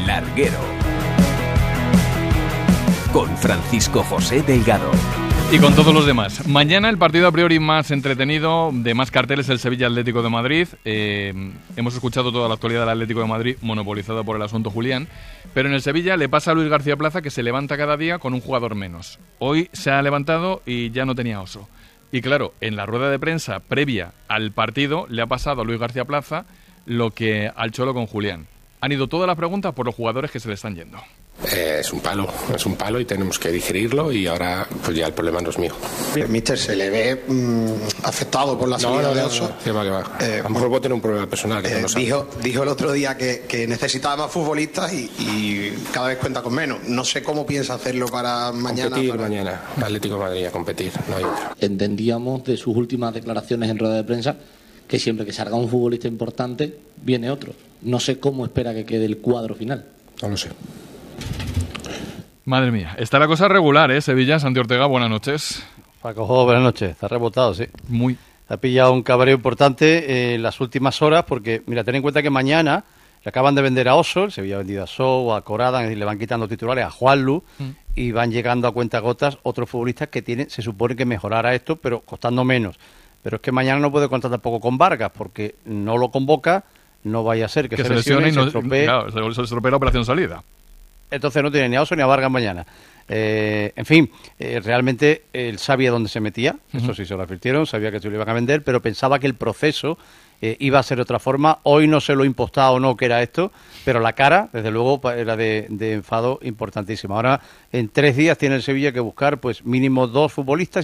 El Larguero, con Francisco José Delgado. Y con todos los demás. Mañana el partido a priori más entretenido, de más carteles, el Sevilla Atlético de Madrid. Hemos escuchado toda la actualidad del Atlético de Madrid monopolizada por el asunto Julián. Pero en el Sevilla le pasa a Luis García Plaza que se levanta cada día con un jugador menos. Hoy se ha levantado y ya no tenía Oso. Y claro, en la rueda de prensa previa al partido le ha pasado a Luis García Plaza lo que al Cholo con Julián. Han ido todas las preguntas por los jugadores que se le están yendo. Es un palo y tenemos que digerirlo y ahora pues ya el problema no es mío. El míster se le ve afectado por la salida de Oso. Que va. A lo mejor puedo tener un problema personal. Que no dijo el otro día que necesitaba más futbolistas y cada vez cuenta con menos. No sé cómo piensa hacerlo para mañana. Competir mañana, Atlético de Madrid a competir, no hay otro. Entendíamos de sus últimas declaraciones en rueda de prensa que siempre que salga un futbolista importante viene otro. No sé cómo espera que quede el cuadro final. No lo sé. Madre mía, está la cosa regular, ¿eh? Sevilla, Santi Ortega, buenas noches. Paco Jo, buenas noches. Está rebotado, sí. Muy. Ha pillado un cabreo importante en las últimas horas porque, mira, ten en cuenta que mañana le acaban de vender a Oso, el Sevilla ha vendido a Sou, a Corada, es decir, le van quitando titulares a Juanlu y van llegando a cuentagotas otros futbolistas que tienen, se supone que mejorará esto, pero costando menos. Pero es que mañana no puede contar tampoco con Vargas porque no lo convoca, no vaya a ser que se lesione y se estropee. Claro, se estropea la operación salida. Entonces no tiene ni a Oso ni a Vargas mañana. En fin, realmente él sabía dónde se metía, eso sí se lo advirtieron, sabía que se lo iban a vender, pero pensaba que el proceso iba a ser de otra forma. Hoy no se lo impostaba o no que era esto, pero la cara, desde luego, era de enfado importantísima. Ahora, en 3 días tiene el Sevilla que buscar pues mínimo 2 futbolistas